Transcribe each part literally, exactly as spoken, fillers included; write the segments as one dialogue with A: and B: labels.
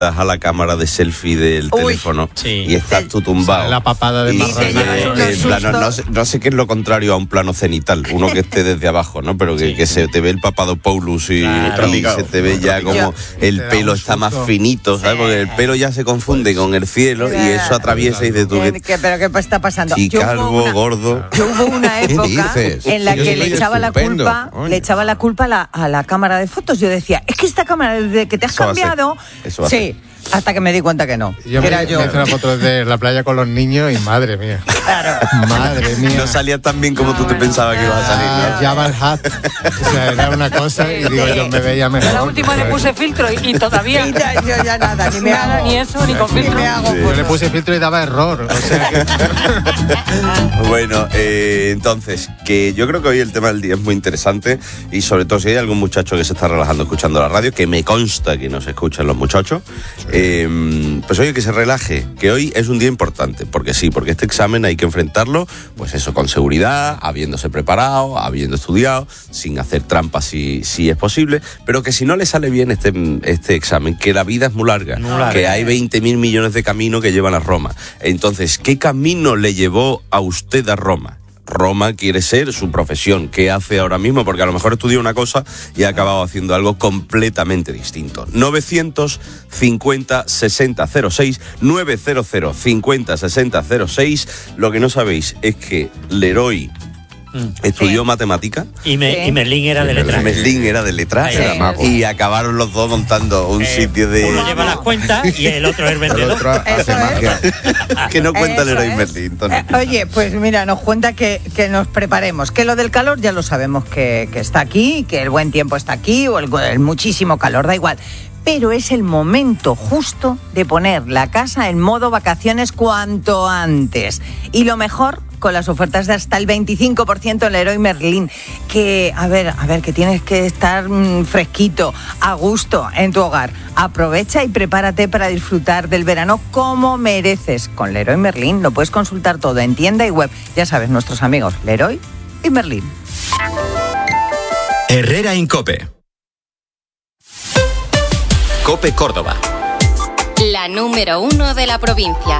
A: das a la cámara de selfie del Uy, teléfono sí. y estás tú tumbado.
B: La papada de
A: plano, no, sé, no sé qué es lo contrario a un plano cenital, uno que esté desde abajo, ¿no? Pero que, sí. que se te ve el Papadopoulos y, claro, y se te ve ya como el pelo está más finito, ¿sabes? Porque el pelo ya se confunde con el cielo y eso atraviesa y de tu...
C: ¿Qué, ¿Pero qué está pasando?
A: Sí, calvo, una, gordo.
C: Yo hubo una época en la que le echaba la culpa, Oye. le echaba la culpa a la, a la cámara de fotos. Yo decía, es que esta cámara, desde que te has eso cambiado...
A: Eso
C: sí. Hasta que me di cuenta que no.
B: Yo
C: que
B: me,
C: era yo.
B: me hice una foto de la playa con los niños y madre mía.
C: Claro.
B: Madre mía.
A: No salía tan bien como no, tú te pensabas que iba a salir.
B: Ah, Jabba el Hutt. O sea, era una cosa y digo, yo me veía mejor.
D: La última le puse filtro y, y todavía.
C: Y ya, yo ya nada, ni me
D: nada,
C: hago.
D: ni eso, ni con filtro.
C: Ni me hago,
A: sí.
B: Yo le puse filtro y daba error. O sea que...
A: Bueno, eh, entonces, que yo creo que hoy el tema del día es muy interesante y sobre todo si hay algún muchacho que se está relajando escuchando la radio, que me consta que nos escuchan los muchachos, eh, pues oye, que se relaje, que hoy es un día importante, porque sí, porque este examen hay que enfrentarlo, pues eso, con seguridad, habiéndose preparado, habiendo estudiado, sin hacer trampas si, si es posible, pero que si no le sale bien este, este examen, que la vida es muy larga, muy larga. Que hay veinte mil millones de caminos que llevan a Roma. Entonces, ¿qué camino le llevó a usted a Roma? Roma quiere ser su profesión. ¿Qué hace ahora mismo? Porque a lo mejor estudió una cosa y ha acabado haciendo algo completamente distinto. novecientos cincuenta sesenta cero seis, novecientos cincuenta sesenta cero seis. Lo que no sabéis es que Leroy estudió sí. matemática
E: y, me,
C: sí.
E: y Merlín era de letras.
A: Merlín era de letras
E: sí.
A: y acabaron los dos montando un
E: eh,
A: sitio de...
E: Uno lleva las cuentas y el otro es el vendedor.
B: El otro hace magia.
A: Que no cuenta Leroy
C: es.
A: Merlín, Tony.
C: Eh, oye, pues mira, nos cuenta que, que nos preparemos, que lo del calor ya lo sabemos que, que está aquí, que el buen tiempo está aquí o el, el muchísimo calor, da igual. Pero es el momento justo de poner la casa en modo vacaciones cuanto antes. Y lo mejor, con las ofertas de hasta el veinticinco por ciento en Leroy Merlin, que, a ver, a ver, que tienes que estar mmm, fresquito, a gusto en tu hogar. Aprovecha y prepárate para disfrutar del verano como mereces. Con Leroy Merlin lo puedes consultar todo en tienda y web. Ya sabes, nuestros amigos Leroy y Merlin.
F: Herrera en COPE. COPE Córdoba.
G: La número uno de la provincia.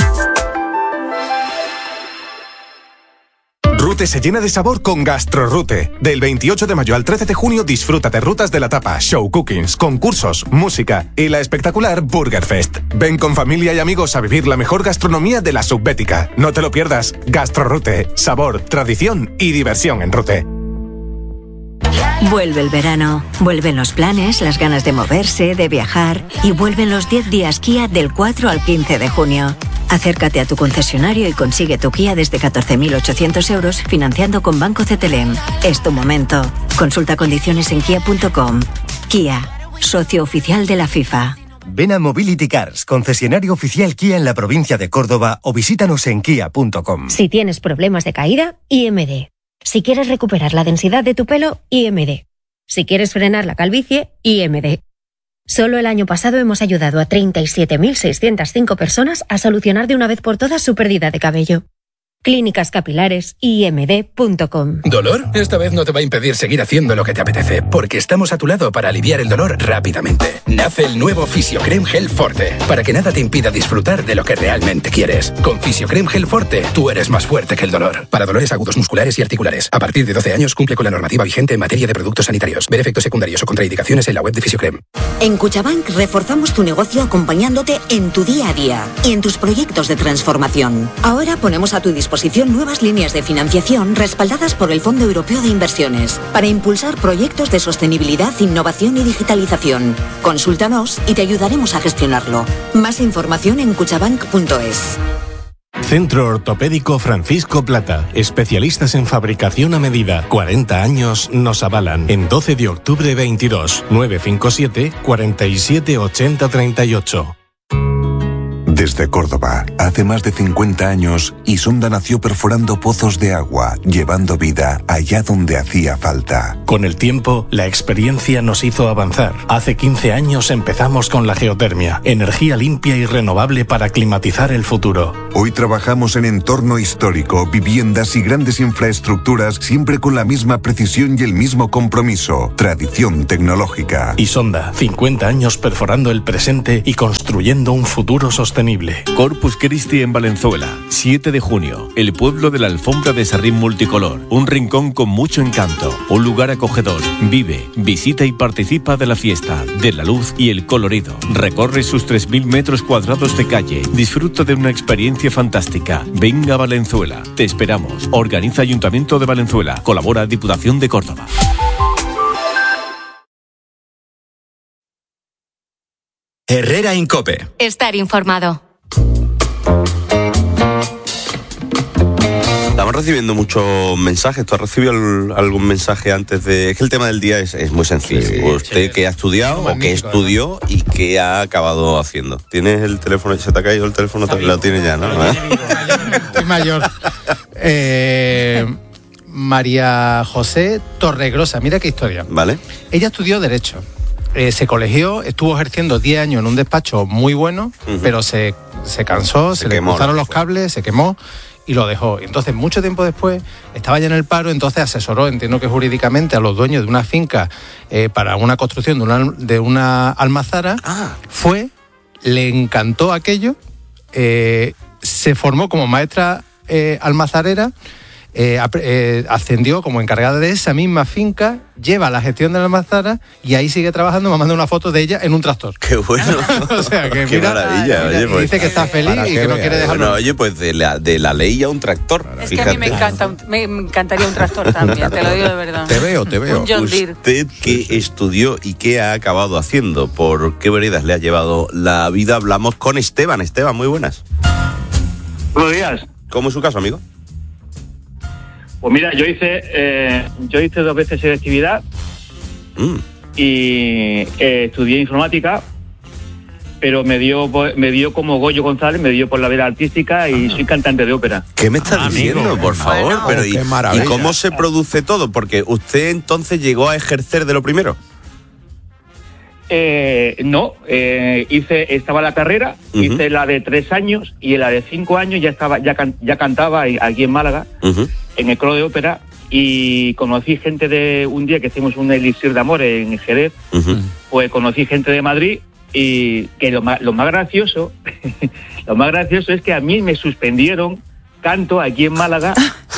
H: Rute se llena de sabor con GastroRute. Del veintiocho de mayo al trece de junio disfruta de rutas de la tapa, show cookings, concursos, música y la espectacular Burger Fest. Ven con familia y amigos a vivir la mejor gastronomía de la subbética. No te lo pierdas. GastroRute. Sabor, tradición y diversión en Rute.
I: Vuelve el verano, vuelven los planes, las ganas de moverse, de viajar y vuelven los diez días Kia del cuatro al quince de junio. Acércate a tu concesionario y consigue tu Kia desde catorce mil ochocientos euros financiando con Banco Cetelem. Es tu momento. Consulta condiciones en kia punto com. Kia, socio oficial de la FIFA.
J: Ven a Mobility Cars, concesionario oficial Kia en la provincia de Córdoba o visítanos en kia punto com.
K: Si tienes problemas de caída, I M D. Si quieres recuperar la densidad de tu pelo, I M D. Si quieres frenar la calvicie, I M D. Solo el año pasado hemos ayudado a treinta y siete mil seiscientas cinco personas a solucionar de una vez por todas su pérdida de cabello. Clínicas Capilares, i m d punto com.
L: ¿Dolor? Esta vez no te va a impedir seguir haciendo lo que te apetece, porque estamos a tu lado para aliviar el dolor rápidamente. Nace el nuevo Fisiocrem Gel Forte, para que nada te impida disfrutar de lo que realmente quieres. Con Fisiocrem Gel Forte, tú eres más fuerte que el dolor. Para dolores agudos musculares y articulares. A partir de doce años cumple con la normativa vigente en materia de productos sanitarios. Ver efectos secundarios o contraindicaciones en la web de Fisiocrem.
M: En Cuchabank reforzamos tu negocio acompañándote en tu día a día y en tus proyectos de transformación. Ahora ponemos a tu disposición disposición nuevas líneas de financiación respaldadas por el Fondo Europeo de Inversiones para impulsar proyectos de sostenibilidad, innovación y digitalización. Consúltanos y te ayudaremos a gestionarlo. Más información en cuchabank punto es.
N: Centro Ortopédico Francisco Plata. Especialistas en fabricación a medida. cuarenta años nos avalan. En doce de octubre veintidós. nueve cinco siete, cuarenta y siete ochenta treinta y ocho.
O: Desde Córdoba, hace más de cincuenta años, Isonda nació perforando pozos de agua, llevando vida allá donde hacía falta.
N: Con el tiempo, la experiencia nos hizo avanzar. Hace quince años empezamos con la geotermia, energía limpia y renovable para climatizar el futuro.
O: Hoy trabajamos en entorno histórico, viviendas y grandes infraestructuras, siempre con la misma precisión y el mismo compromiso. Tradición tecnológica.
N: Isonda, cincuenta años perforando el presente y construyendo un futuro sostenible.
P: Corpus Christi en Valenzuela, siete de junio, el pueblo de la alfombra de serrín multicolor, un rincón con mucho encanto, un lugar acogedor. Vive, visita y participa de la fiesta, de la luz y el colorido. Recorre sus tres mil metros cuadrados de calle, disfruta de una experiencia fantástica. Venga a Valenzuela, te esperamos. Organiza Ayuntamiento de Valenzuela, colabora Diputación de Córdoba.
F: Herrera Incope.
G: Estar informado.
A: Estamos recibiendo muchos mensajes. ¿Tú has recibido el- algún mensaje antes de...? Es que el tema del día es, es muy sencillo.
B: Sí,
A: Usted
B: sí.
A: que ha estudiado o que estudió y que ha acabado haciendo. ¿Tienes el teléfono? ¿Se te ha caído el teléfono? Lo tienes ya, ¿no?
B: Estoy mayor. Eh, María José Torregrosa, mira qué historia.
A: Vale.
B: Ella estudió Derecho. Eh, se colegió, estuvo ejerciendo diez años en un despacho muy bueno,
A: Ujú.
B: pero se, se cansó, se,
A: Se
B: le
A: quemó,
B: cruzaron
A: ¿no?
B: los cables, se quemó y lo dejó. Entonces, mucho tiempo después, estaba ya en el paro, entonces asesoró, entiendo que jurídicamente, a los dueños de una finca eh, para una construcción de una, de una almazara.
A: Ah.
B: Fue, le encantó aquello, eh, se formó como maestra eh, almazarera, eh, ap- eh, ascendió como encargada de esa misma finca, lleva la gestión de la almazara y ahí sigue trabajando. Me manda una foto de ella en un tractor.
A: Qué bueno.
B: O sea, que
A: Qué
B: mira,
A: maravilla.
B: mira,
A: Oye,
B: y
A: pues,
B: dice que está feliz
A: para
B: y que no
A: vea.
B: quiere dejarlo.
A: Bueno, oye, pues de la, de la ley a un tractor.
D: Es que a mí me encanta, un- me encantaría un tractor también, te lo digo de verdad.
A: Te veo, te
D: veo. Un John Deere.
A: Usted que estudió y que ha acabado haciendo, ¿por qué veredas le ha llevado la vida? Hablamos con Esteban. Esteban, muy buenas.
Q: Buenos días.
A: ¿Cómo es su caso, amigo?
Q: Pues mira, yo hice eh, yo hice dos veces selectividad
A: Mm.
Q: y eh, estudié informática, pero me dio por- me dio como Goyo González, me dio por la vida artística y soy cantante de ópera.
A: ¿Qué me estás diciendo, por favor?
Q: Bueno.
A: Pero
Q: Oh,
A: ¿y,
Q: qué maravilla.
A: ¿y cómo se produce todo? Porque usted entonces llegó a ejercer de lo primero.
Q: Eh, no, eh, hice estaba la carrera,
A: Ujú.
Q: hice la de tres años y en la de cinco años ya estaba ya can- ya cantaba ahí- aquí en Málaga, en el coro de ópera, y conocí gente de un día que hicimos un elixir de amor en Jerez, pues conocí gente de Madrid y que lo más, lo más gracioso, lo más gracioso es que a mí me suspendieron canto aquí en Málaga.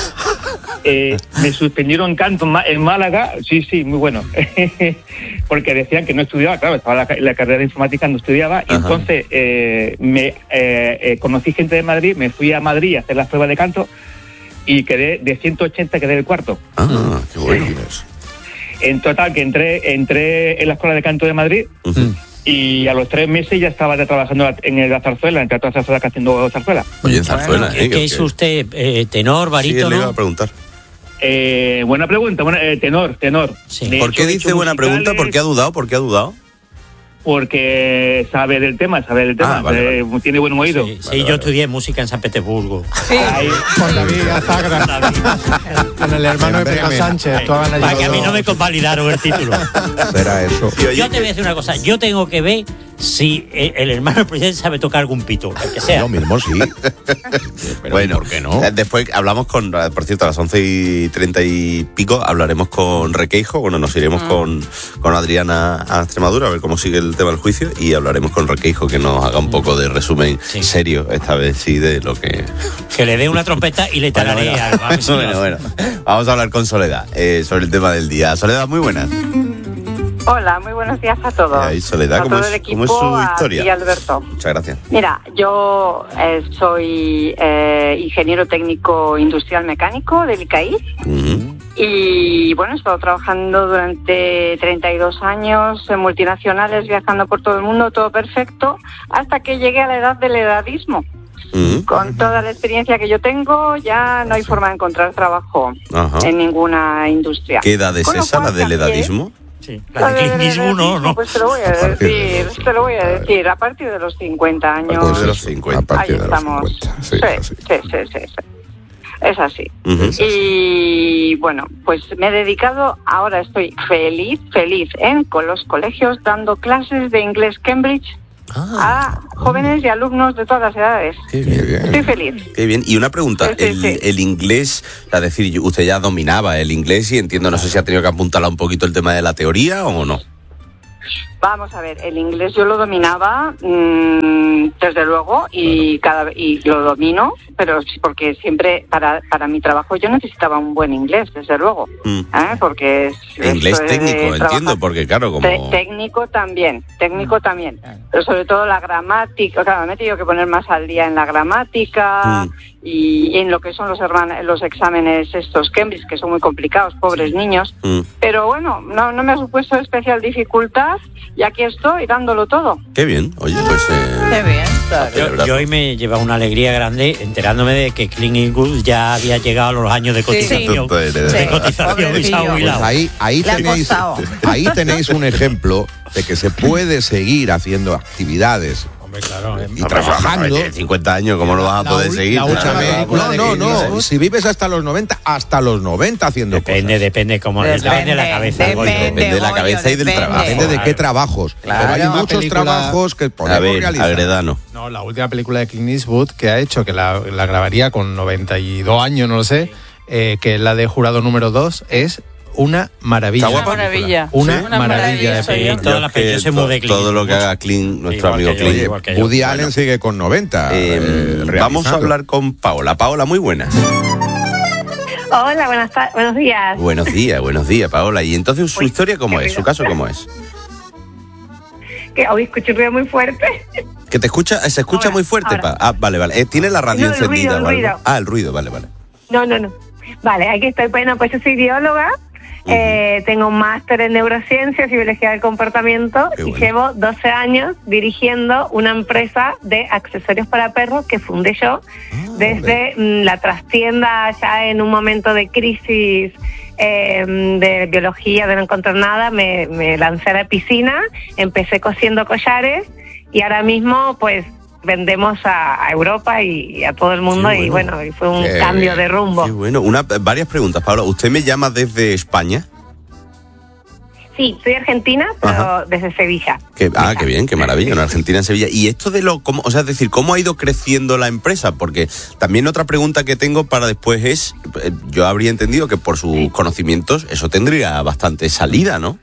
Q: Eh, me suspendieron canto en Ma- en Málaga, sí, sí, muy bueno, porque decían que no estudiaba, claro, estaba la, ca- la carrera de informática, no estudiaba, y
A: Ajá.
Q: entonces eh, me eh, eh, conocí gente de Madrid, me fui a Madrid a hacer las pruebas de canto y quedé de ciento ochenta, quedé del cuarto.
A: Ah, qué bueno.
Q: En total, que entré, entré en la Escuela de Canto de Madrid y a los tres meses ya estaba ya trabajando en el Zarzuela, en el Teatro de Zarzuela, que haciendo Zarzuela.
A: Oye, en Zarzuela,
E: ¿Qué,
A: ¿eh?
E: qué es usted? Eh, ¿Tenor,
A: Sí, él le iba
E: barítono?
A: a preguntar.
Q: Eh, buena pregunta, buena, eh, tenor, tenor. De
A: ¿Por
Q: hecho,
A: qué
Q: he
A: dice
Q: hecho
A: buena pregunta?
Q: musicales.
A: ¿Por qué ha dudado? ¿Por qué ha dudado?
Q: Porque sabe del tema, sabe del tema,
A: Ah, vale,
Q: eh, tiene buen oído.
E: Sí, sí, yo estudié música en San Petersburgo.
B: Con David Azagra. Con el hermano de Pedro Sánchez. tú hagan allí
E: Para que a mí
B: todo.
E: no me convalidaron el título.
R: Será eso.
E: Yo te voy a decir una cosa, yo tengo que ver si el, el hermano del presidente sabe tocar algún pito, el que sea.
R: Lo mismo sí.
A: Bueno, ¿por qué no? Después hablamos con, por cierto, a las once y treinta y pico hablaremos con Requeijo. Bueno, nos iremos con, con Adriana a Extremadura a ver cómo sigue el tema del juicio y hablaremos con Requeijo que nos haga un poco de resumen serio, esta vez sí, de lo que...
E: Que le dé una trompeta y le tararé
A: bueno,
E: algo. a ver si lo
A: bueno,
E: hace.
A: bueno. Vamos a hablar con Soledad eh, sobre el tema del día. Soledad, muy buenas.
S: Hola, muy buenos días a todos.
A: Ahí, Soledad,
S: a
A: ¿cómo
S: todo
A: es-
S: el equipo,
A: cómo es su
S: a
A: historia?
S: ti, Alberto.
A: Muchas gracias.
S: Mira, yo eh, soy eh, ingeniero técnico industrial mecánico del I C A I y bueno, he estado trabajando durante treinta y dos años en multinacionales, viajando por todo el mundo, todo perfecto, hasta que llegué a la edad del edadismo. Con toda la experiencia que yo tengo, ya no hay forma de encontrar trabajo
A: Ajá.
S: en ninguna industria.
A: ¿Qué edad es
S: Con lo
A: esa, la
S: cual
A: del
S: cambié.
A: edadismo?
E: Sí, la de Clint Eastwood no, no.
S: Pues te lo voy a decir, te lo voy a decir. A partir de los cincuenta años.
A: A partir de los cincuenta.
S: Ahí
A: A partir de
S: estamos.
A: los cincuenta. Sí,
S: Sí, sí, sí, sí, sí. Es así.
A: Uh-huh.
S: Y bueno, pues me he dedicado, ahora estoy feliz, feliz en con los colegios dando clases de inglés Cambridge a jóvenes y alumnos de todas las edades.
A: Qué bien.
S: Estoy feliz.
A: Qué bien. Y una pregunta,
S: Sí, sí,
A: el,
S: sí.
A: el inglés, es decir, usted ya dominaba el inglés y entiendo, no sé si ha tenido que apuntalar un poquito el tema de la teoría o no.
S: Vamos a ver, el inglés yo lo dominaba mmm, desde luego y cada y lo domino, pero sí, porque siempre para para mi trabajo yo necesitaba un buen inglés, desde luego,
A: Mm.
S: ¿eh? Porque es,
A: Inglés
S: esto es de
A: técnico,
S: trabajar-
A: entiendo, porque claro, como...
S: Te- técnico también, técnico también, pero sobre todo la gramática, claro, me he tenido que poner más al día en la gramática y en lo que son los herman- los exámenes estos Cambridge, que son muy complicados, pobres niños,
A: Mm.
S: pero bueno, no, no me ha supuesto especial dificultad y aquí estoy dándolo todo.
A: Qué bien, oye, pues... Eh,
C: Qué bien.
E: Yo, yo hoy me lleva una alegría grande enterándome de que Clint Eastwood ya había llegado a los años de cotización.
A: Sí.
E: De cotización y se ha
R: Pues
E: jubilado.
R: ahí, ahí,
E: Le ha
R: tenéis,
E: costado.
R: ahí tenéis un ejemplo de que se puede seguir haciendo actividades y trabajando.
A: Tiene cincuenta años, ¿cómo no vas a poder seguir?
R: Escúchame, no, no, no. Si vives hasta los noventa, hasta los noventa haciendo
E: Depende, depende cómo
R: Depende,
E: depende de la cabeza.
R: depende,
E: Goyo.
R: Depende de la
A: Goyo, cabeza y del depende. trabajo.
R: Depende de qué trabajos.
B: Claro.
R: Pero hay
B: Una
R: muchos
B: película-
R: trabajos que podemos
A: A ver,
R: realizar.
A: Agredano.
B: No, la última película de Clint Eastwood que ha hecho, que la, la grabaría con noventa y dos años, no lo sé, eh, que es la de Jurado número dos, es una maravilla.
A: Está guapa.
D: Una maravilla.
B: Una,
D: Sí. Una
B: maravilla de
D: maravilla.
B: película.
E: Sí, todas las
A: Yo es que
E: películas se
A: to-
E: mueve Clint
A: todo lo que haga Clint, nuestro
E: Igual
A: amigo
E: que yo,
A: Clint.
E: igual que yo.
R: Woody Allen sigue con noventa.
A: Eh,
R: eh,
A: vamos a
R: realizando.
A: hablar con Paola. Paola, muy buenas.
T: Hola, buenas ta- buenos días.
A: Buenos días, buenos días, Paola. ¿Y entonces su historia cómo es? ¿Su caso cómo es?
T: Que hoy escucho un ruido muy fuerte.
A: Que te escucha, se escucha
T: Ahora,
A: muy fuerte.
T: ahora.
A: Pa- ah, vale, vale. Eh, ¿Tiene la radio
T: No, el
A: encendida
T: ruido, el
A: o algo?
T: ruido.
A: Ah, el ruido, vale, vale.
T: No, no, no. Vale, aquí estoy. Bueno, pues yo soy bióloga. eh, tengo un máster en neurociencias y biología del comportamiento
A: Qué
T: y
A: bueno.
T: llevo doce años dirigiendo una empresa de accesorios para perros que fundé yo desde mm, la trastienda ya en un momento de crisis eh, de biología, de no encontrar nada, me, me lancé a la piscina, empecé cosiendo collares y ahora mismo pues vendemos a, a Europa y a todo el mundo.
A: Qué
T: Y
A: bueno.
T: bueno, y fue un
A: Qué
T: cambio de rumbo.
A: Qué bueno. Una, varias preguntas, Paola. ¿Usted me llama desde España?
T: Sí, soy argentina, pero
A: Ajá.
T: desde Sevilla.
A: Que, ah, qué bien, qué maravilla, en Argentina, en Sevilla. Y esto de lo, cómo, o sea, es decir, ¿cómo ha ido creciendo la empresa? Porque también otra pregunta que tengo para después es, eh, yo habría entendido que por sus conocimientos eso tendría bastante salida, ¿no?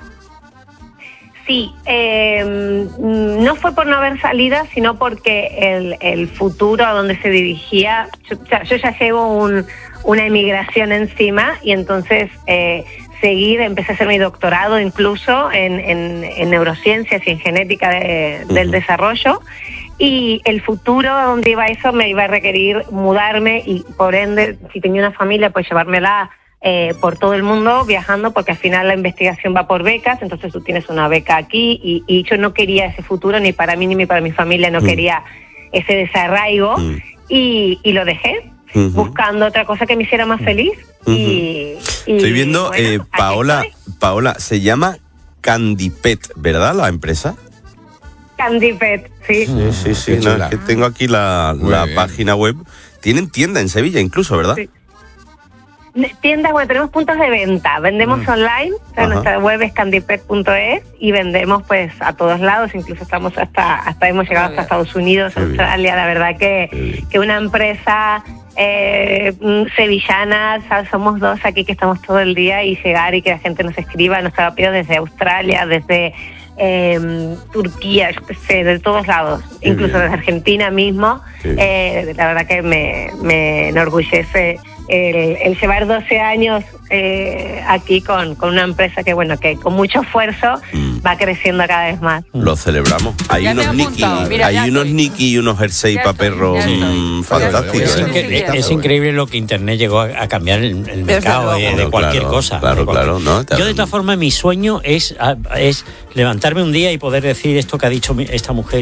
T: Sí, eh, mm, no fue por no haber salida, sino porque el, el futuro a donde se dirigía, yo, o sea, yo ya llevo un, una emigración encima y entonces eh, seguir, empecé a hacer mi doctorado incluso en, en, en neurociencias y en genética de- del
A: Ujú.
T: desarrollo. Y el futuro a donde iba eso me iba a requerir mudarme y por ende, si tenía una familia, pues llevármela eh, por todo el mundo viajando, porque al final la investigación va por becas, entonces tú tienes una beca aquí y, y yo no quería ese futuro ni para mí ni para mi familia, no
A: Mm.
T: quería ese desarraigo
A: Mm.
T: y, y lo dejé
A: Ujú.
T: buscando otra cosa que me hiciera más feliz. y, y,
A: Estoy viendo,
T: bueno,
A: eh,
T: aquí
A: Paola,
T: estoy.
A: Paola, se llama Candipet, ¿verdad la empresa?
T: Candy Pet, sí.
A: Sí, sí, sí.
R: Qué
A: No,
R: chula.
A: es que tengo aquí la,
R: Muy
A: la
R: bien.
A: página web. Tienen tienda en Sevilla incluso, ¿verdad?
T: Sí. Tiendas, bueno, tenemos puntos de venta, vendemos
A: Mm.
T: online, o sea,
A: Ajá.
T: nuestra web es candipet punto es y vendemos pues a todos lados, incluso estamos hasta, hasta hemos llegado hasta Estados Unidos,
A: Qué bien.
T: Australia, la verdad que, que una empresa eh, mm, sevillana, ¿sabes? Somos dos aquí que estamos todo el día y llegar y que la gente nos escriba, nos ha pedido desde Australia, desde eh, Turquía, yo qué sé, de todos lados,
A: Qué
T: incluso
A: bien.
T: desde Argentina mismo.
A: Qué bien.
T: Eh, la verdad que me, me enorgullece el, el llevar doce años eh, aquí con, con una empresa que, bueno, que con mucho esfuerzo
A: Mm.
T: va creciendo cada vez más.
A: Lo celebramos. Hay
D: Ya me
A: unos
D: he
A: Nicky,
D: apuntado, mira,
A: hay
D: ya
A: unos
D: estoy.
A: Nicky y unos jersey
D: Ya
A: para
D: estoy,
A: perros
D: ya estoy.
A: mm,
D: Ya
A: fantásticos.
E: Es,
D: estoy.
A: ¿eh?
E: que-
D: Sí,
E: es
D: sí.
E: increíble lo que Internet llegó a, a cambiar el, el mercado
D: luego.
E: de, de cualquier
A: Claro,
E: cosa.
A: claro,
E: de cualquier-
A: claro, ¿no? Te-
E: Yo, de todas formas, mi sueño es, a- es levantarme un día y poder decir esto que ha dicho mi- esta mujer,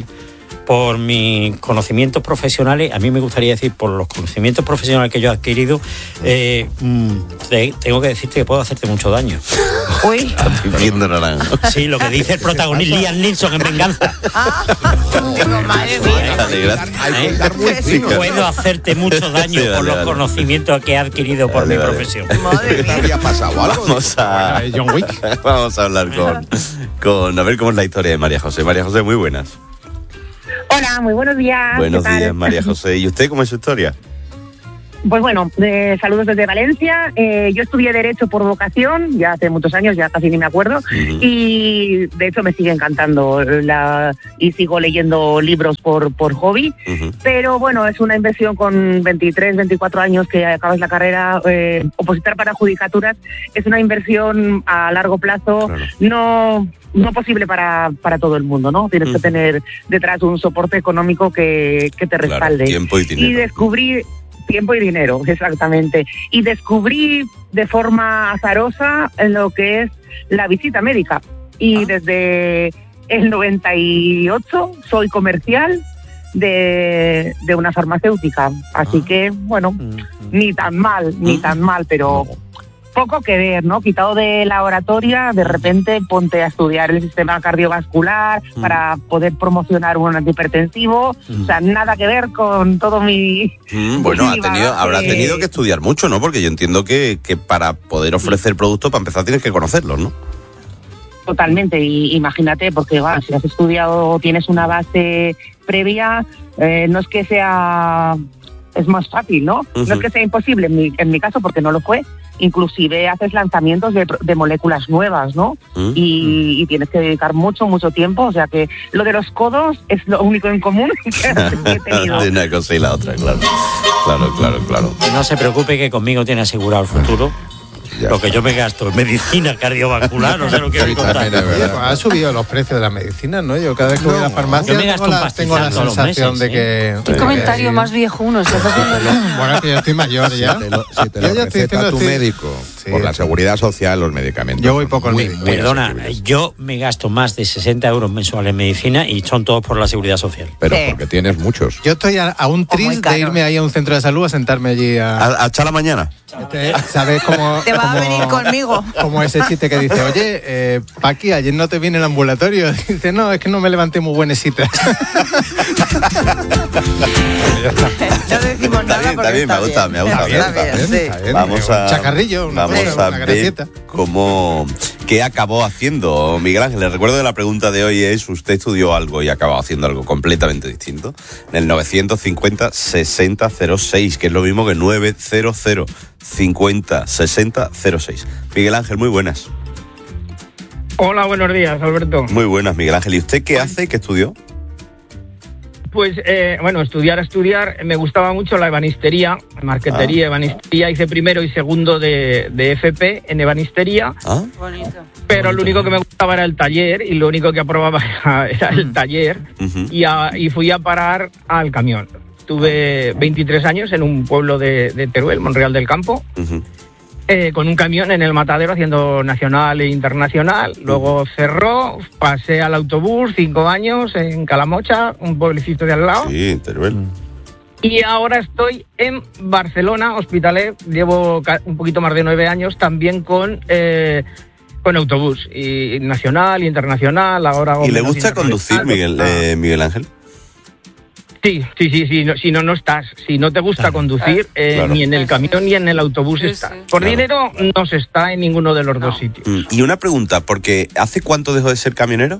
E: por mis conocimientos profesionales, a mí me gustaría decir, por los conocimientos profesionales que yo he adquirido, eh, te, tengo que decirte que puedo hacerte mucho daño.
C: Uy.
A: Viendo naranja.
E: Sí, lo que dice el protagonista Liam Neeson en Venganza.
C: Digo, madre mía.
R: Hay que estar muy fino.
E: Puedo hacerte mucho daño
A: Sí, vale,
E: por los
A: vale.
E: conocimientos que he adquirido por
A: Vale,
E: mi
A: vale.
E: profesión.
C: Madre
R: ¿Te
C: mía.
R: había pasado algo?
A: Vamos a,
B: John Wick.
A: vamos a hablar con, con. A ver cómo es la historia de María José. María José, muy buenas.
T: Hola, muy buenos días.
A: Buenos
T: ¿qué tal?
A: días, María José. ¿Y usted cómo es su historia?
T: Pues bueno, eh, saludos desde Valencia. Eh, yo estudié Derecho por vocación, ya hace muchos años, ya casi ni me acuerdo,
A: Ujú.
T: y de hecho me sigue encantando la, y sigo leyendo libros por, por hobby.
A: Ujú.
T: Pero bueno, es una inversión con veintitrés, veinticuatro años que acabas la carrera, eh, opositar para judicaturas, es una inversión a largo plazo,
A: Claro.
T: no... no posible para, para todo el mundo, ¿no? Tienes que
A: Ujú.
T: tener detrás un soporte económico que, que te
A: Claro,
T: respalde.
A: tiempo y
T: Y
A: dinero.
T: descubrí tiempo y dinero, exactamente. Y descubrí de forma azarosa en lo que es la visita médica. Y
A: Ah.
T: desde el noventa y ocho soy comercial de, de una farmacéutica. Así
A: Ah.
T: que, bueno,
E: Mm,
T: ni tan mal, ni
A: Mm.
T: tan mal, pero poco que ver, ¿no? Quitado de la oratoria, de repente ponte a estudiar el sistema cardiovascular
A: Mm.
T: para poder promocionar un antihipertensivo.
A: Mm.
T: O sea, nada que ver con todo mi...
A: Mm, bueno, ha
T: Sí,
A: tenido,
T: bagaje.
A: habrá tenido que estudiar mucho, ¿no? Porque yo entiendo que, que para poder ofrecer productos, para empezar, tienes que conocerlos, ¿no?
T: Totalmente, y imagínate, porque bueno, si has estudiado o tienes una base previa, eh, no es que sea... es más fácil, ¿no?
A: Ujú.
T: No es que sea imposible, en mi, en mi caso, porque no lo fue. Inclusive haces lanzamientos de, de moléculas nuevas, ¿no?
A: Mm.
T: Y, y tienes que dedicar mucho, mucho tiempo. O sea que lo de los codos es lo único en común que he tenido.
A: De una cosa y la otra, claro. Claro, claro, claro.
E: No se preocupe que conmigo tiene asegurado el futuro.
R: Ya
E: Lo que yo me gasto en medicina cardiovascular, no sé lo que
R: Sí,
E: me contar.
R: también es
B: Oye,
R: verdad.
B: pues ha subido los precios de las medicinas, ¿no? Yo cada vez que voy a la farmacia
E: Yo me gasto
B: tengo
E: un
B: la, tengo la
E: pastizal todos los
B: sensación
E: meses,
B: de
E: ¿eh?
B: que...
D: Qué
B: de
D: comentario
B: que-
D: más viejuno estás haciendo.
B: Bueno, es que yo estoy mayor
R: Si
B: ya.
R: te lo, si te lo
B: Yo ya estoy
R: receta
B: diciendo,
R: tu
B: estoy-
R: médico,
B: Sí,
R: por la
B: sí.
R: seguridad social, los medicamentos.
B: Yo voy
R: son
B: poco al
R: muy,
B: médico.
R: muy
E: Perdona,
R: asequibles.
E: yo me gasto más de sesenta euros mensuales en medicina y son todos por la seguridad social.
R: Pero
C: Sí.
R: porque tienes muchos.
B: Yo estoy a, a un
C: O muy
B: tris de
C: caro.
B: irme ahí a un centro de salud a sentarme allí a...
A: ¿A, a echar la mañana?
B: Este, ¿Sabes cómo...?
C: Te va a
B: cómo-
C: venir conmigo.
B: Como ese chiste que dice, oye, eh, Paqui, ayer no te viene el ambulatorio. Dice, no, es que no me levanté muy buenesita.
C: No decimos
A: Está
C: nada
A: bien, está
C: porque
A: bien, me ha gustado, me ha gustado.
C: Está bien,
B: Está bien,
C: sí.
B: está bien.
A: Vamos a,
B: Un chacarrillo, una
A: vamos
B: cosa,
A: a
B: una
A: ver
B: gracieta.
A: cómo, qué acabó haciendo Miguel Ángel. Les recuerdo que la pregunta de hoy es, ¿usted estudió algo y acabó haciendo algo completamente distinto? En el novecientos cincuenta sesenta cero seis, que es lo mismo que novecientos cincuenta sesenta cero seis. Miguel Ángel, muy buenas.
U: Hola, buenos días, Alberto.
A: Muy buenas, Miguel Ángel. ¿Y usted qué hace y qué estudió?
U: Pues, eh, bueno, estudiar, estudiar, me gustaba mucho la ebanistería, marquetería,
A: Ah.
U: ebanistería, hice primero y segundo de, de F P en ebanistería,
A: ¿Ah?
D: Bonito.
U: pero lo único que me gustaba era el taller y lo único que aprobaba era, era el taller
A: Ujú.
U: y, a- y fui a parar al camión. Tuve veintitrés años en un pueblo de, de Teruel, Monreal del Campo,
A: Ujú.
U: eh, con un camión en el matadero haciendo nacional e internacional. Luego cerró, pasé al autobús, cinco años en Calamocha, un pueblecito de al lado.
A: Sí, Teruel.
U: Y ahora estoy en Barcelona, Hospitalet. Llevo ca- un poquito más de nueve años también con, eh, con autobús. Y nacional, internacional, ahora hago
A: ¿Y le
U: menos
A: gusta conducir,
U: internacional.
A: Miguel, eh, Miguel Ángel?
U: Sí, sí, sí, sí. No, si no, no estás. Si no te gusta conducir, eh,
A: Claro.
U: ni en el camión ni en el autobús
D: Sí,
U: estás.
D: sí.
U: Por
A: Claro.
U: dinero no se está en ninguno de los dos sitios.
A: Mm, Y una pregunta, porque ¿hace cuánto dejó de ser camionero?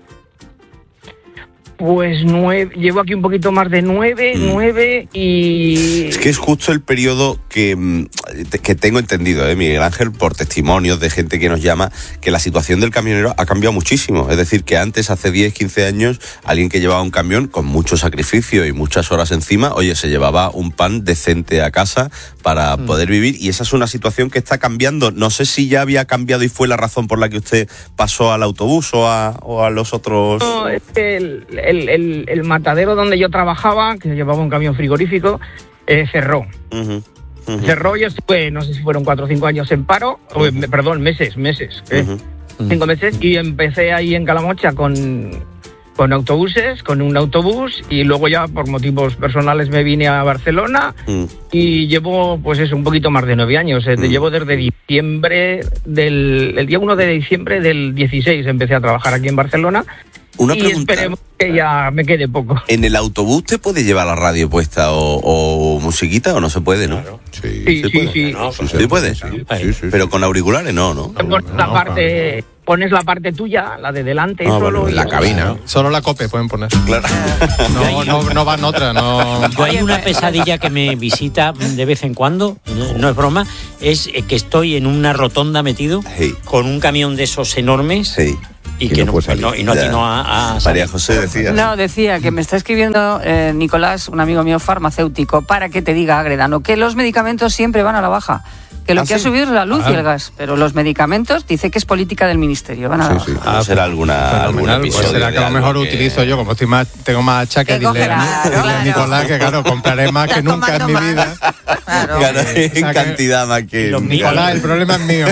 U: Pues nueve, llevo aquí un poquito más de nueve,
A: Mm.
U: nueve y...
A: Es que es justo el periodo que, mm, te- que tengo entendido, ¿eh, Miguel Ángel, por testimonios de gente que nos llama, que la situación del camionero ha cambiado muchísimo. Es decir, que antes, hace diez, quince años, alguien que llevaba un camión con mucho sacrificio y muchas horas encima, oye, se llevaba un pan decente a casa para poder vivir, y esa es una situación que está cambiando. No sé si ya había cambiado y fue la razón por la que usted pasó al autobús o a, o a los otros...
U: No, es que el, el- el- el matadero donde yo trabajaba, que llevaba un camión frigorífico, eh, cerró.
A: Ujú, ujú.
U: Cerró, yo estuve, no sé si fueron cuatro o cinco años en paro, o, me- perdón, meses, meses, ¿eh?
A: Ujú.
U: cinco meses, y empecé ahí en Calamocha con, con autobuses, con un autobús, y luego ya por motivos personales me vine a Barcelona mm. y llevo, pues eso, un poquito más de nueve años. Eh, mm. Llevo desde diciembre, del el día uno de diciembre del dieciséis empecé a trabajar aquí en Barcelona.
A: Una
U: y
A: pregunta.
U: Esperemos que ya me quede poco.
A: ¿En el autobús te puede llevar la radio puesta o, o musiquita o no se puede, no?
U: Claro. Sí, sí, sí. Sí, sí.
A: No, sí, sí puede. Sí, sí, sí. Pero con auriculares no, ¿no?
U: Pones la parte, pones la parte tuya, la de delante,
R: ah,
U: solo.
R: Bueno,
U: y
R: la cabina.
B: Solo la COPE pueden poner.
A: Claro.
B: No, no, no van otra, no.
E: Yo hay una pesadilla que me visita de vez en cuando, no, no es broma, es que estoy en una rotonda metido sí. con un camión de esos enormes.
A: Sí.
E: Y, y que no, no, no, y no atino a, a
A: María José decía.
D: No, decía que me está escribiendo eh, Nicolás, un amigo mío farmacéutico, para que te diga, Agredano, que los medicamentos siempre van a la baja. Que lo ¿Ah, que sí? ha subido es la luz ah. y el gas, pero los medicamentos dice que es política del ministerio, van a la
A: sí,
D: baja.
A: Sí. Ah, será alguna, algún episodio.
B: Pues será que a lo mejor que... utilizo yo, como estoy más, tengo más achaques, dile, dile a Nicolás que claro, compraré más que nunca en mi vida.
A: Claro. Claro, en cantidad más que...
B: Los Nicolás, el problema es mío.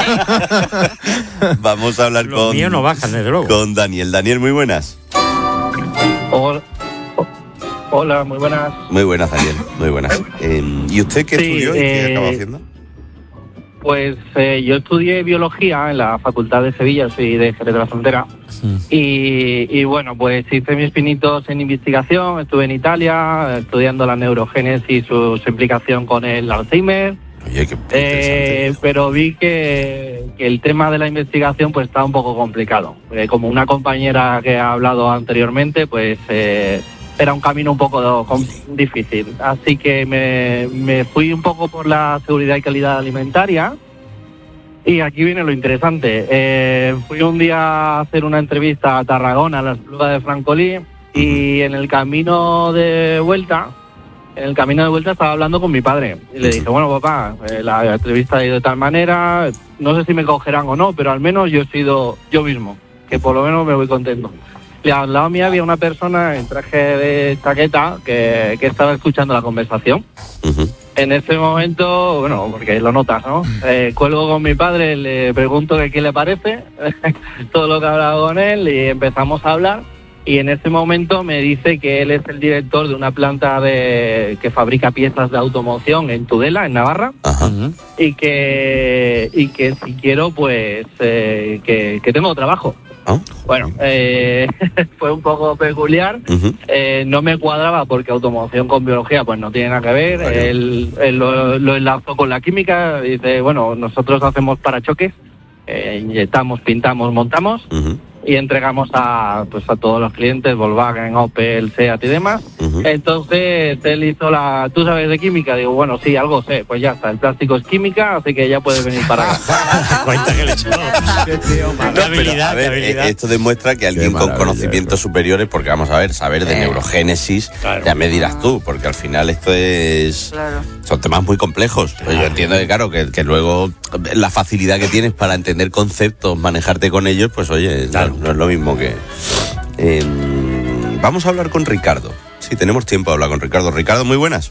A: Vamos a hablar
E: los
A: con...
E: míos no bajan, desde luego.
A: Con Daniel. Daniel, muy buenas.
H: Hola. Hola, muy buenas.
A: Muy buenas, Daniel, muy buenas. Eh, ¿Y usted qué sí, estudió y eh... qué acabó haciendo?
H: Pues eh, yo estudié biología en la Facultad de Sevilla, soy de Jerez de la Frontera. Sí. Y, y bueno, pues hice mis pinitos en investigación, estuve en Italia estudiando la neurogénesis y su, su implicación con el Alzheimer.
A: Oye, qué
H: eh, pero vi que, que el tema de la investigación pues está un poco complicado. Eh, como una compañera que ha hablado anteriormente, pues eh, era un camino un poco difícil. Así que me, me fui un poco por la seguridad y calidad alimentaria. Y aquí viene lo interesante. Eh, fui un día a hacer una entrevista a Tarragona, a la Espluga de Francolí, y en el camino de vuelta, en el camino de vuelta estaba hablando con mi padre. Y le dije, bueno, papá, eh, la entrevista ha ido de tal manera, no sé si me cogerán o no, pero al menos yo he sido yo mismo, que por lo menos me voy contento. Y al lado mío había una persona en traje de chaqueta que, que estaba escuchando la conversación. Uh-huh. En ese momento, bueno, porque lo notas, ¿no? Eh, cuelgo con mi padre, le pregunto que qué le parece, todo lo que he hablado con él, y empezamos a hablar. Y en ese momento me dice que él es el director de una planta de que fabrica piezas de automoción en Tudela, en Navarra. Uh-huh. y que y que si quiero, pues, eh, que, que tengo trabajo. ¿Oh? Bueno, eh, fue un poco peculiar. Uh-huh. eh, no me cuadraba porque automoción con biología pues no tiene nada que ver. Vale. Él, él lo, lo enlazó con la química. Dice, bueno, nosotros hacemos parachoques, eh, inyectamos, pintamos, montamos. Uh-huh. Y entregamos a pues a todos los clientes, Volkswagen, Opel, Seat y demás. Uh-huh. Entonces él hizo la... ¿Tú sabes de química? Digo, bueno, sí, algo sé. Pues ya está, el plástico es química, así que ya puedes venir para acá.
E: Cuenta que le echó. Qué tío,
A: no, pero, a ver, esto demuestra que alguien con conocimientos superiores, porque vamos a ver, saber de eh. neurogénesis, claro. Ya me dirás tú, porque al final esto es... Claro. Son temas muy complejos. Claro. Yo entiendo que, claro, que, que luego la facilidad que tienes para entender conceptos, manejarte con ellos, pues oye, claro. no, no es lo mismo que... Eh, vamos a hablar con Ricardo. Sí, tenemos tiempo de hablar con Ricardo. Ricardo, muy buenas.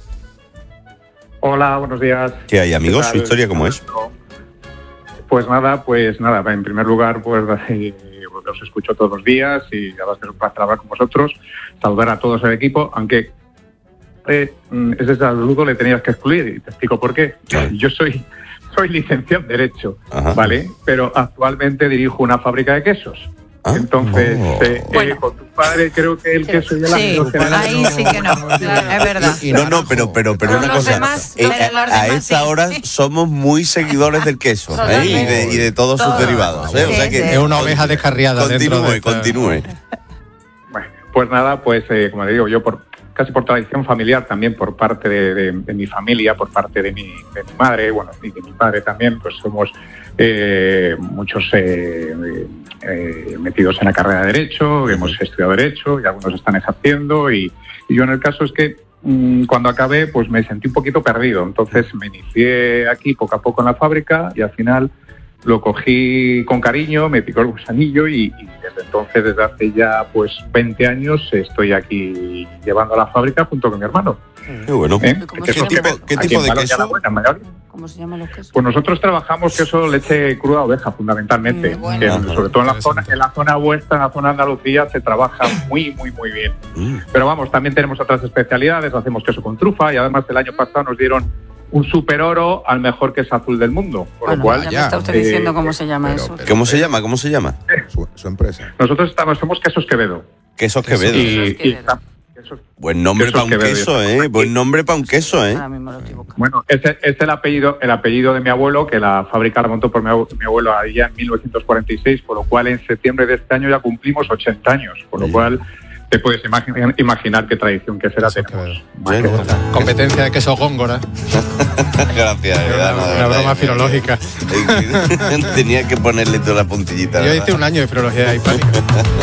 H: Hola, buenos días.
A: ¿Qué hay, amigos? ¿Su historia cómo es?
H: Pues nada, pues nada, en primer lugar, pues os escucho todos los días y a veces es un placer hablar con vosotros, saludar a todos el equipo, aunque eh, ese saludo le tenías que excluir y te explico por qué. ¿Qué? Yo soy soy licenciado en Derecho, Ajá. ¿vale? Pero actualmente dirijo una fábrica de quesos. ¿Ah? Entonces, oh. eh, bueno. eh, con tu padre creo que el queso ya la
C: sí, ahí no, sí que no, claro, es verdad.
A: Y, y no, no, pero pero pero, pero una cosa, demás, eh, pero a, a esta sí. hora somos muy seguidores del queso ¿eh? y, de, y de todos Todo. sus derivados. ¿eh?
B: Sí,
A: o sea que
B: sí. Es una oveja descarriada.
A: Continúe,
B: dentro de
A: continúe.
H: Bueno, pues nada, pues eh, como le digo, yo por casi por tradición familiar, también por parte de, de, de mi familia, por parte de mi, de mi madre, bueno, y de mi padre también, pues somos eh, muchos eh, eh, metidos en la carrera de Derecho, hemos estudiado Derecho y algunos están ejerciendo y, y yo en el caso es que mmm, cuando acabé pues me sentí un poquito perdido, entonces me inicié aquí poco a poco en la fábrica y al final lo cogí con cariño, me picó el gusanillo y, y desde entonces, desde hace ya pues veinte años, estoy aquí llevando a la fábrica junto con mi hermano.
A: Qué bueno. ¿Eh?
H: ¿Qué, ¿Qué tipo, ¿qué tipo de queso?
D: ¿Cómo se llaman los quesos?
I: Pues nosotros trabajamos queso leche cruda oveja, fundamentalmente.
D: Mm, bueno.
I: Que,
D: Ah,
I: sobre todo en la zona, en la zona vuestra, en la zona de Andalucía, se trabaja muy, muy, muy bien.
A: Mm.
I: Pero vamos, también tenemos otras especialidades, hacemos queso con trufa y además el año pasado nos dieron un super oro al mejor queso azul del mundo. Por
D: Bueno,
I: lo cual,
D: ya me está usted diciendo cómo se llama
R: pero-
D: eso.
A: ¿Cómo se llama? ¿Cómo se llama?
R: Su, su empresa.
I: Nosotros estamos, somos quesos Quevedo.
A: Quesos Quevedo.
I: Y, y estamos-
A: Buen nombre
I: Quesos
A: para un
I: Quevedo.
A: queso, ¿eh? Buen nombre para un queso, ¿eh?
I: Bueno, ese es el apellido, el apellido de mi abuelo, que la fábrica la montó por mi abuelo, mi abuelo allá en mil novecientos cuarenta y seis, por lo cual en septiembre de este año ya cumplimos ochenta años, por lo cual te puedes imaginar, imaginar qué tradición que será tenemos.
B: Competencia de queso góngora.
A: Gracias, de verdad, no, de
B: Una
A: verdad,
B: broma
A: de
B: filológica.
A: verdad. Tenía que ponerle toda la puntillita.
B: Yo
A: ¿verdad?
B: hice un año de filología hispánica.